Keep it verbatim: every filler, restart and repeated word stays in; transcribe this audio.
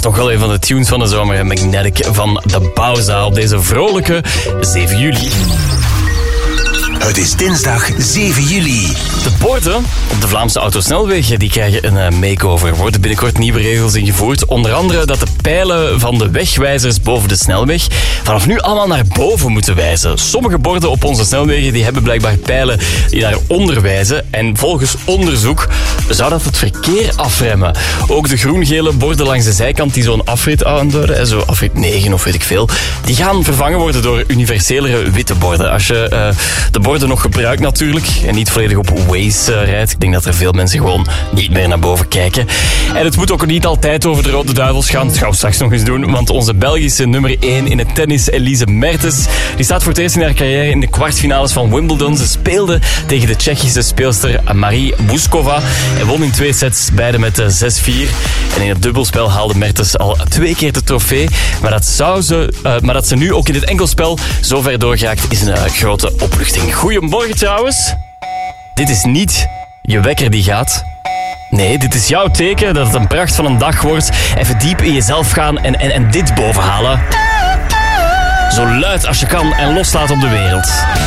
toch wel een van de tunes van de zomer. Magnetic van de Bauza op deze vrolijke zeven juli. Het is dinsdag zeven juli. De borden op de Vlaamse autosnelwegen die krijgen een uh, makeover. Er worden binnenkort nieuwe regels ingevoerd. Onder andere dat de pijlen van de wegwijzers boven de snelweg vanaf nu allemaal naar boven moeten wijzen. Sommige borden op onze snelwegen die hebben blijkbaar pijlen die naar onder wijzen. En volgens onderzoek zou dat het verkeer afremmen. Ook de groen-gele borden langs de zijkant die zo'n afrit aanduiden, zo afrit negen of weet ik veel, die gaan vervangen worden door universelere witte borden. Als je uh, de borden nog gebruikt natuurlijk en niet volledig op Waze uh, rijdt. Ik denk dat er veel mensen gewoon niet meer naar boven kijken. En het moet ook niet altijd over de Rode Duivels gaan. Dat gaan we straks nog eens doen, want onze Belgische nummer één in het tennis, Elise Mertens, die staat voor het eerst in haar carrière in de kwartfinales van Wimbledon. Ze speelde tegen de Tsjechische speelster Marie Bouskova en won in twee sets, beide met zes vier. En in het dubbelspel haalde Mertens al twee keer de trofee. Maar dat, zou ze, uh, maar dat ze nu ook in het enkelspel zo ver doorgeraakt is een uh, grote opluchting. Goedemorgen trouwens. Dit is niet je wekker die gaat. Nee, dit is jouw teken dat het een pracht van een dag wordt. Even diep in jezelf gaan en, en, en dit bovenhalen. Zo luid als je kan en loslaat op de wereld.